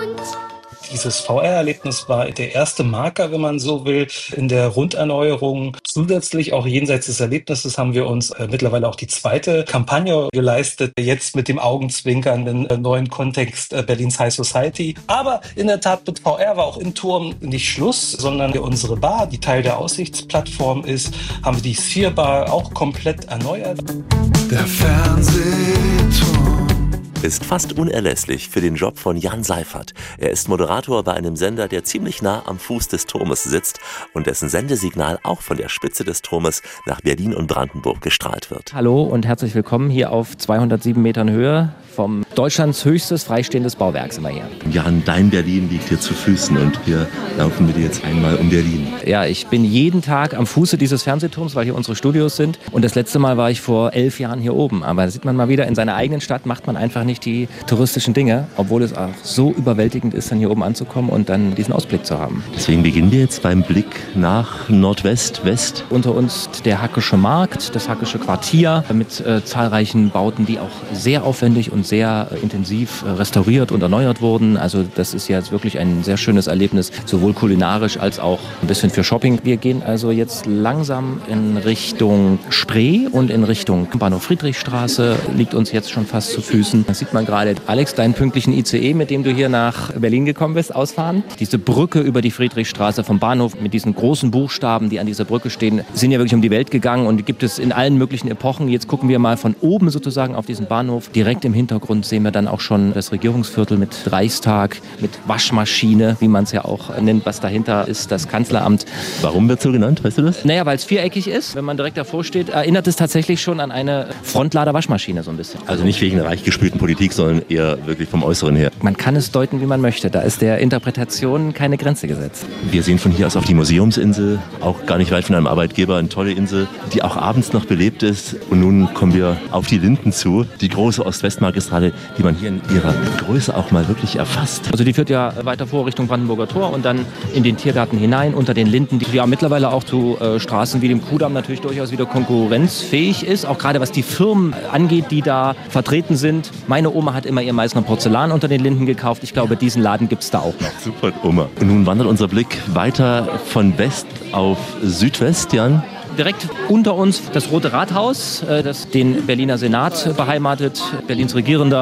Dieses VR-Erlebnis war der erste Marker, wenn man so will, in der Runderneuerung. Zusätzlich auch jenseits des Erlebnisses haben wir uns mittlerweile auch die zweite Kampagne geleistet, jetzt mit dem augenzwinkernden neuen Kontext Berlins High Society. Aber in der Tat mit VR war auch im Turm nicht Schluss, sondern unsere Bar, die Teil der Aussichtsplattform ist, haben wir die Sphere Bar auch komplett erneuert. Der Fernsehturm ist fast unerlässlich für den Job von Jan Seifert. Er ist Moderator bei einem Sender, der ziemlich nah am Fuß des Turmes sitzt und dessen Sendesignal auch von der Spitze des Turmes nach Berlin und Brandenburg gestrahlt wird. Hallo und herzlich willkommen hier auf 207 Metern Höhe vom Deutschlands höchstes freistehendes Bauwerk sind wir hier. Jan, dein Berlin liegt dir zu Füßen und wir laufen mit dir jetzt einmal um Berlin. Ja, ich bin jeden Tag am Fuße dieses Fernsehturms, weil hier unsere Studios sind. Und das letzte Mal war ich vor 11 Jahren hier oben. Aber da sieht man mal wieder, in seiner eigenen Stadt macht man einfach nicht die touristischen Dinge, obwohl es auch so überwältigend ist, dann hier oben anzukommen und dann diesen Ausblick zu haben. Deswegen beginnen wir jetzt beim Blick nach Nordwest, West. Unter uns der Hackische Markt, das Hackische Quartier mit zahlreichen Bauten, die auch sehr aufwendig und sehr intensiv restauriert und erneuert wurden. Also das ist jetzt wirklich ein sehr schönes Erlebnis, sowohl kulinarisch als auch ein bisschen für Shopping. Wir gehen also jetzt langsam in Richtung Spree und in Richtung Bahnhof Friedrichstraße, liegt uns jetzt schon fast zu Füßen. Da sieht man gerade, Alex, deinen pünktlichen ICE, mit dem du hier nach Berlin gekommen bist, ausfahren. Diese Brücke über die Friedrichstraße vom Bahnhof mit diesen großen Buchstaben, die an dieser Brücke stehen, sind ja wirklich um die Welt gegangen und gibt es in allen möglichen Epochen. Jetzt gucken wir mal von oben sozusagen auf diesen Bahnhof. Direkt im Hintergrund sehen wir dann auch schon das Regierungsviertel mit Reichstag, mit Waschmaschine, wie man es ja auch nennt. Was dahinter ist, das Kanzleramt. Warum wird es so genannt, weißt du das? Naja, weil es viereckig ist. Wenn man direkt davor steht, erinnert es tatsächlich schon an eine Frontlader-Waschmaschine so ein bisschen. Also nicht wegen der reichgespülten Politik, sondern eher wirklich vom Äußeren her. Man kann es deuten, wie man möchte. Da ist der Interpretation keine Grenze gesetzt. Wir sehen von hier aus auf die Museumsinsel, auch gar nicht weit von einem Arbeitgeber, eine tolle Insel, die auch abends noch belebt ist. Und nun kommen wir auf die Linden zu, die große Ost-West-Magistrale, die man hier in ihrer Größe auch mal wirklich erfasst. Also die führt ja weiter vor Richtung Brandenburger Tor und dann in den Tiergarten hinein, unter den Linden, die ja mittlerweile auch zu Straßen wie dem Kudamm natürlich durchaus wieder konkurrenzfähig ist, auch gerade was die Firmen angeht, die da vertreten sind. Meine Oma hat immer ihr Meißner Porzellan unter den Linden gekauft. Ich glaube, diesen Laden gibt es da auch noch. Super, Oma. Und nun wandert unser Blick weiter von West auf Südwest, Jan. Direkt unter uns das Rote Rathaus, das den Berliner Senat beheimatet. Berlins Regierender